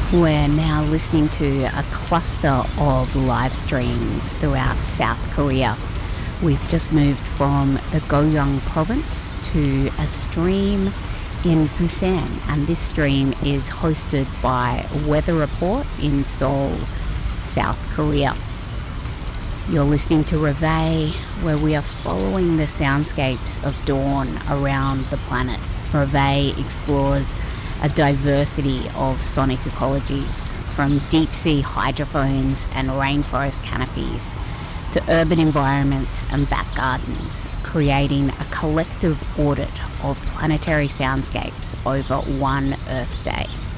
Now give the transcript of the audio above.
We're now listening to a cluster of live streams throughout South Korea. We've just moved from the Goryeo province to a stream in Busan, and this stream is hosted by Weather Report in Seoul, South Korea. You're listening to Reveille, where we are following the soundscapes of dawn around the planet. Reveille explores a diversity of sonic ecologies, from deep-sea hydrophones and rainforest canopies to urban environments and back gardens, creating a collective audit of planetary soundscapes over one Earth day.